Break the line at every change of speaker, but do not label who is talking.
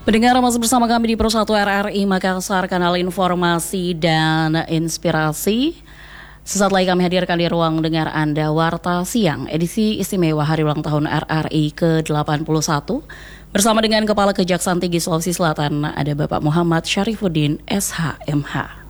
Pendengar masih bersama kami di Pro 1 RRI Makassar, kanal informasi dan inspirasi. Sesaat lagi kami hadirkan di ruang dengar Anda Warta Siang, edisi istimewa hari ulang tahun RRI ke-81. Bersama dengan Kepala Kejaksaan Tinggi Sulawesi Selatan, ada Bapak Muhammad Syarifuddin, SH.MH.